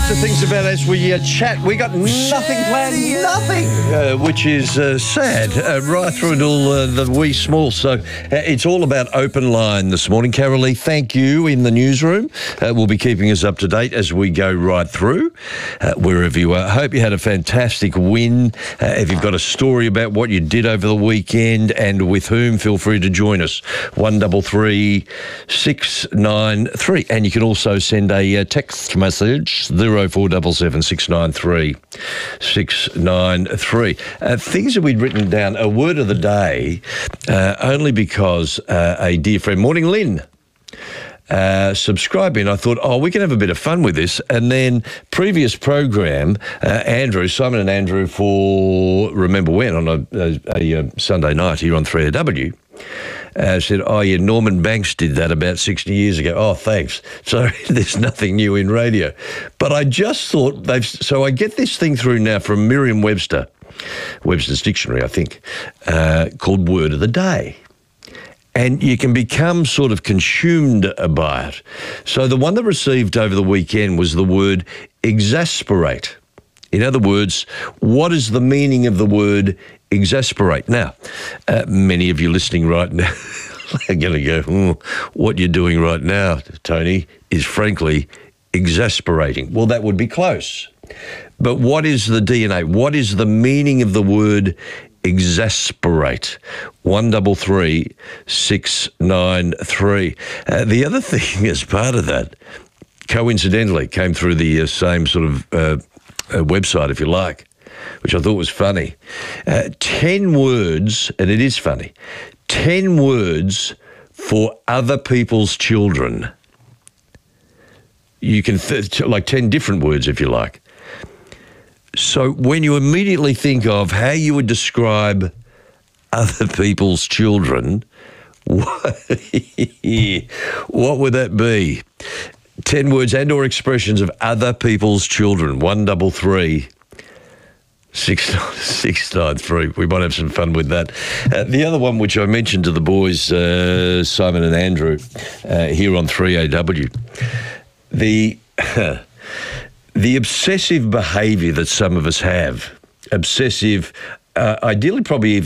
lots of things about as we chat. We got nothing planned, nothing, which is sad, right through until the wee small. So it's all about open line this morning. Carolee, thank you in the newsroom. Will be keeping us up to date as we go right through, wherever you are. Hope you had a fantastic win. If you've got a story about what you did over the weekend and with whom, feel free to join us. 133 693. And you can also send a text message, 0477 693 693. Things that we'd written down, a word of the day, only because a dear friend, morning Lynn, subscribing. I thought, we can have a bit of fun with this. And then previous program, Simon and Andrew for Remember When on a Sunday night here on 3AW, said, Norman Banks did that about 60 years ago. Oh, thanks. So there's nothing new in radio. But I just thought so I get this thing through now from Merriam-Webster's dictionary, I think, called Word of the Day. And you can become sort of consumed by it. So the one that received over the weekend was the word exasperate. In other words, what is the meaning of the word exasperate? Now, many of you listening right now are going to go, what you're doing right now, Tony, is frankly exasperating. Well, that would be close. But what is the DNA? What is the meaning of the word exasperate? 133 693. The other thing as part of that, coincidentally, came through the same sort of website, if you like, which I thought was funny. 10 words, and it is funny, 10 words for other people's children. You can, like 10 different words, if you like. So when you immediately think of how you would describe other people's children, what would that be? 10 words and or expressions of other people's children. 133 693. We might have some fun with that. The other one, which I mentioned to the boys, Simon and Andrew, here on 3AW, the obsessive behaviour that some of us have, ideally probably even